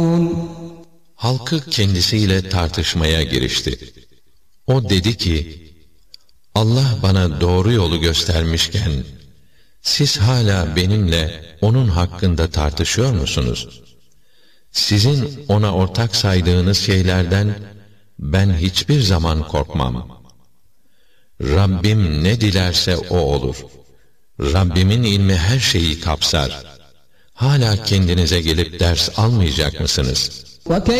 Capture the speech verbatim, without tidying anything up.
Halkı kendisiyle tartışmaya girişti. O dedi ki, Allah bana doğru yolu göstermişken, siz hala benimle onun hakkında tartışıyor musunuz? Sizin ona ortak saydığınız şeylerden ben hiçbir zaman korkmam. Rabbim ne dilerse o olur. Rabbimin ilmi her şeyi kapsar. Hala kendinize gelip ders almayacak mısınız?